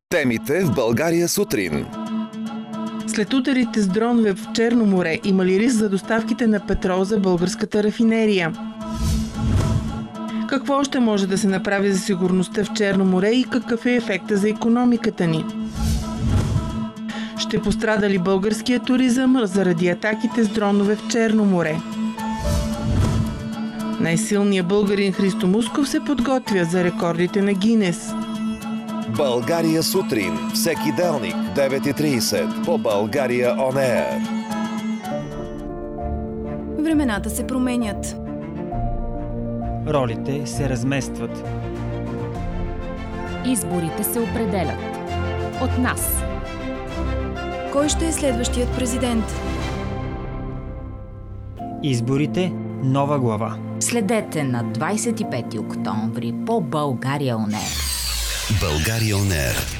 Темите в България сутрин. След ударите с дронове в Черно море, има ли риск за доставките на петрол за българската рафинерия? Какво още може да се направи за сигурността в Черно море и какъв е ефекта за икономиката ни? Ще пострада ли българския туризъм заради атаките с дронове в Черно море? Най-силният българин Христо Мусков се подготвя за рекордите на Гинес. България сутрин, всеки делник, 9:30 по България On Air. Времената се променят. Ролите се разместват. Изборите се определят от нас. Кой ще е следващият президент? Изборите – нова глава. Следете на 25 октомври по България On Air. България On Air.